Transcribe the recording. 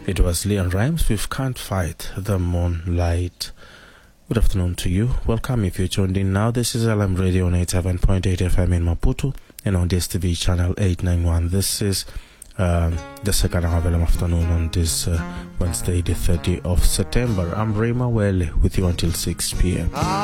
It was Leon Rhymes with Can't Fight the Moonlight. Good afternoon to you. Welcome if you tuned in now. This is LM Radio on 87.8 FM in Maputo and on DSTV channel 891. This is the second half of the afternoon on this Wednesday, the 30th of September. I'm Ray Mawele with you until 6 p.m.